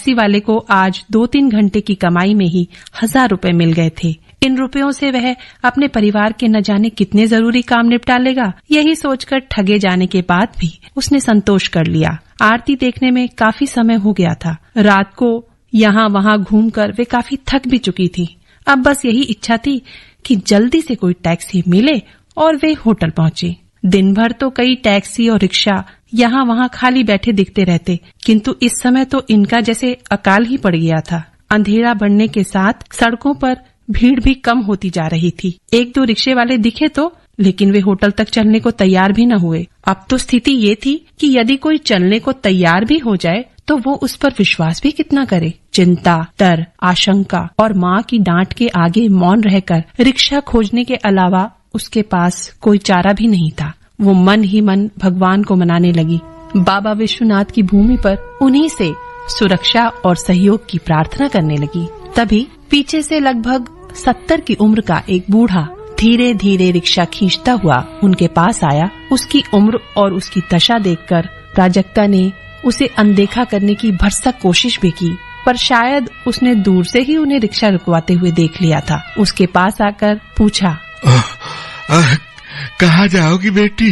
Taxi वाले को आज 2-3 घंटे की कमाई में ही 1000 रुपए मिल गए थे। इन रुपयों से वह अपने परिवार के न जाने कितने जरूरी काम निपटा लेगा। यही सोचकर ठगे जाने के बाद भी उसने संतोष कर लिया। आरती देखने में काफी समय हो गया था। रात को यहाँ वहाँ घूमकर वे काफी थक भी चुकी थी। अब बस यही इच्छा थी कि जल्दी से कोई टैक्सी मिले और वे होटल पहुंचे। दिन भर तो कई टैक्सी और रिक्शा यहाँ वहाँ खाली बैठे दिखते रहते, किंतु इस समय तो इनका जैसे अकाल ही पड़ गया था। अंधेरा बढ़ने के साथ सड़कों पर भीड़ भी कम होती जा रही थी। 1-2 रिक्शे वाले दिखे तो, लेकिन वे होटल तक चलने को तैयार भी न हुए। अब तो स्थिति ये थी कि यदि कोई चलने को तैयार भी हो जाए तो वो उस पर विश्वास भी कितना करे। चिंता, डर, आशंका और माँ की डांट के आगे मौन रहकर रिक्शा खोजने के अलावा उसके पास कोई चारा भी नहीं था। वो मन ही मन भगवान को मनाने लगी। बाबा विश्वनाथ की भूमि पर उन्हीं से सुरक्षा और सहयोग की प्रार्थना करने लगी। तभी पीछे से लगभग 70 की उम्र का एक बूढ़ा धीरे धीरे रिक्शा खींचता हुआ उनके पास आया। उसकी उम्र और उसकी दशा देखकर प्राजक्ता ने उसे अनदेखा करने की भरसक कोशिश भी की, पर शायद उसने दूर से ही उन्हें रिक्शा रुकवाते हुए देख लिया था। उसके पास आकर पूछा, कहाँ जाओगी बेटी?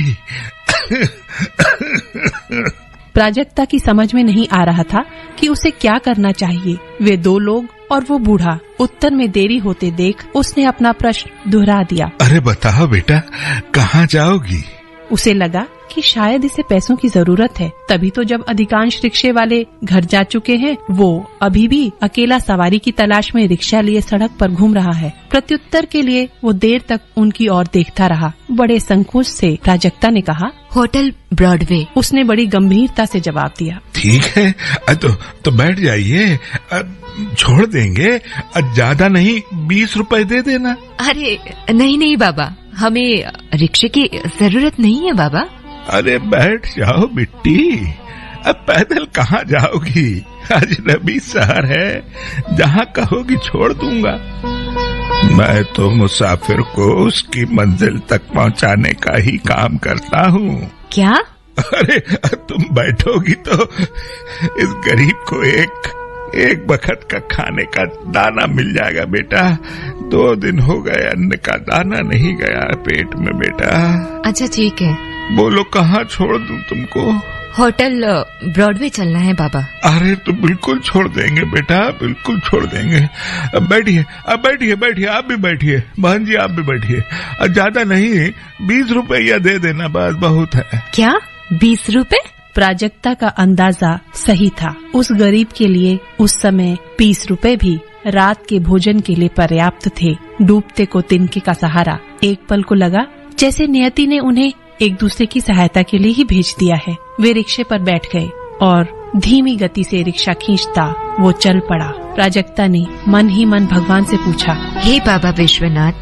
प्राजक्ता की समझ में नहीं आ रहा था कि उसे क्या करना चाहिए। वे 2 लोग और वो बूढ़ा। उत्तर में देरी होते देख उसने अपना प्रश्न दोहरा दिया। अरे बताओ बेटा, कहाँ जाओगी? उसे लगा कि शायद इसे पैसों की जरूरत है, तभी तो जब अधिकांश रिक्शे वाले घर जा चुके हैं वो अभी भी अकेला सवारी की तलाश में रिक्शा लिए सड़क पर घूम रहा है। प्रत्युत्तर के लिए वो देर तक उनकी ओर देखता रहा। बड़े संकोच से प्राजक्ता ने कहा, होटल ब्रॉडवे। उसने बड़ी गंभीरता से जवाब दिया। ठीक है, तो बैठ जाइए, छोड़ देंगे। ज्यादा नहीं, 20 रुपए दे देना। अरे नहीं बाबा, हमें रिक्शे की जरूरत नहीं है बाबा। अरे बैठ जाओ बिट्टी, अब पैदल कहाँ जाओगी? अजनबी शहर है, जहाँ कहोगी छोड़ दूंगा। मैं तो मुसाफिर को उसकी मंजिल तक पहुँचाने का ही काम करता हूँ। क्या? अरे तुम बैठोगी तो इस गरीब को एक बखत का खाने का दाना मिल जाएगा बेटा। 2 दिन हो गए अन्न का दाना नहीं गया पेट में बेटा। अच्छा ठीक है। बोलो कहाँ छोड़ दूं तुमको? होटल ब्रॉडवे चलना है बाबा। अरे तो बिल्कुल छोड़ देंगे बेटा, बिल्कुल छोड़ देंगे। अब बैठिए, आप भी बैठिए, बहन जी आप भी बैठिए। ज्यादा नहीं, 20 रुपया दे देना, बस बहुत है। क्या 20 रुपए? प्राजक्ता का अंदाजा सही था। उस गरीब के लिए उस समय 20 रुपए भी रात के भोजन के लिए पर्याप्त थे। डूबते को तिनके का सहारा। एक पल को लगा जैसे नियति ने उन्हें एक दूसरे की सहायता के लिए ही भेज दिया है। वे रिक्शे पर बैठ गए और धीमी गति से रिक्शा खींचता वो चल पड़ा। प्राजक्ता ने मन ही मन भगवान से पूछा, हे बाबा विश्वनाथ,